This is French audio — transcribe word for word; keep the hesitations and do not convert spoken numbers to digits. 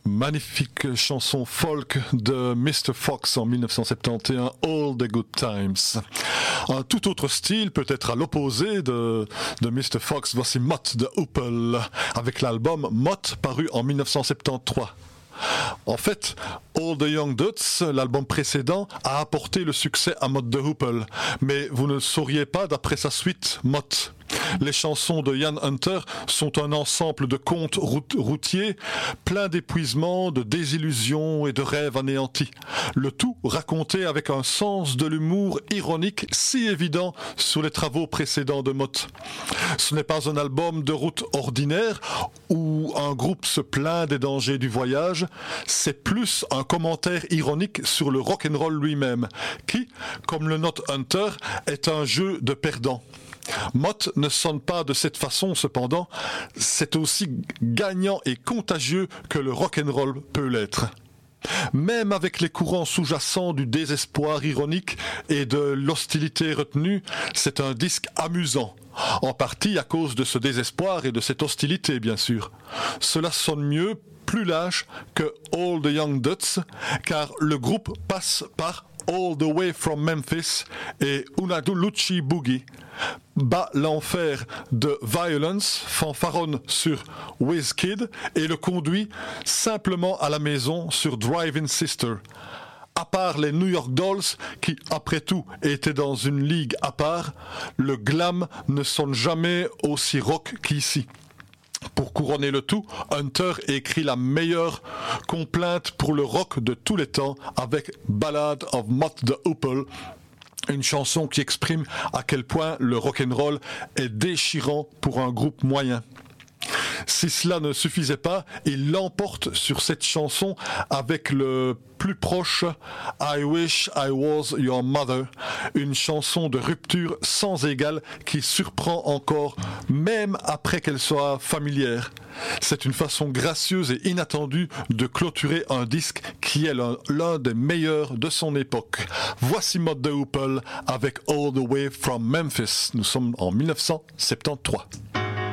Magnifique chanson folk de mister Fox en dix-neuf cent soixante et onze, All the Good Times. Un tout autre style, peut-être à l'opposé de, de mister Fox, voici Mott de Hoople, avec l'album Mott paru en dix-neuf cent soixante-treize. En fait, All the Young Duds, l'album précédent, a apporté le succès à Mott de Hoople, mais vous ne le sauriez pas d'après sa suite, Mott. Les chansons de Ian Hunter sont un ensemble de contes routiers, pleins d'épuisement, de désillusions et de rêves anéantis. Le tout raconté avec un sens de l'humour ironique si évident sur les travaux précédents de Mott. Ce n'est pas un album de route ordinaire où un groupe se plaint des dangers du voyage, c'est plus un commentaire ironique sur le rock'n'roll lui-même, qui, comme le note Hunter, est un jeu de perdants. Mott ne sonne pas de cette façon cependant, c'est aussi gagnant et contagieux que le rock'n'roll peut l'être. Même avec les courants sous-jacents du désespoir ironique et de l'hostilité retenue, c'est un disque amusant. En partie à cause de ce désespoir et de cette hostilité, bien sûr. Cela sonne mieux, plus lâche que All the Young Duds, car le groupe passe par All the Way from Memphis et Unadulucci Boogie, bat l'enfer de Violence, fanfaronne sur WizKid et le conduit simplement à la maison sur Driving Sister. À part les New York Dolls, qui après tout étaient dans une ligue à part, le glam ne sonne jamais aussi rock qu'ici. Pour couronner le tout, Hunter écrit la meilleure complainte pour le rock de tous les temps avec Ballad of Mott de Hoople, une chanson qui exprime à quel point le rock'n'roll est déchirant pour un groupe moyen. Si cela ne suffisait pas, il l'emporte sur cette chanson avec le plus proche I Wish I Was Your Mother, une chanson de rupture sans égale qui surprend encore, même après qu'elle soit familière. C'est une façon gracieuse et inattendue de clôturer un disque qui est l'un, l'un des meilleurs de son époque. Voici Mott de Hoople avec All the Way from Memphis. Nous sommes en dix-neuf cent soixante-treize.